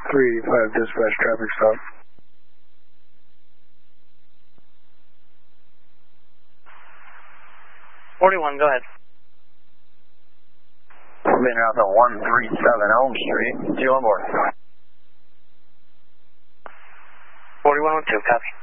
385 dispatch traffic stop. 41, go ahead. Being out to 137 Elm Street. 2 on board. 4112, copy.